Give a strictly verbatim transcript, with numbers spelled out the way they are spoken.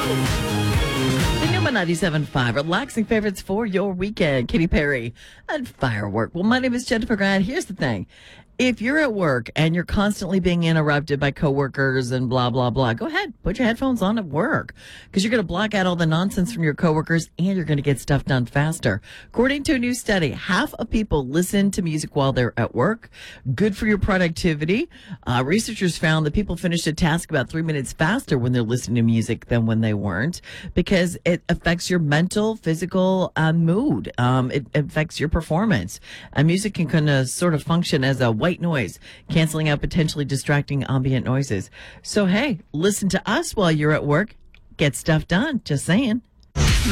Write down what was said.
The Numa ninety-seven point five, relaxing favorites for your weekend. Katy Perry and Firework. Well, my name is Jennifer Grant. Here's the thing. If you're at work and you're constantly being interrupted by coworkers and blah, blah, blah, go ahead. Put your headphones on at work because you're going to block out all the nonsense from your coworkers and you're going to get stuff done faster. According to a new study, half of people listen to music while they're at work. Good for your productivity. Uh, researchers found that people finish a task about three minutes faster when they're listening to music than when they weren't because it affects your mental, physical uh, mood. Um, it affects your performance. And music can kind of sort of function as a white noise, canceling out potentially distracting ambient noises. So, hey, listen to us while you're at work. Get stuff done. Just saying.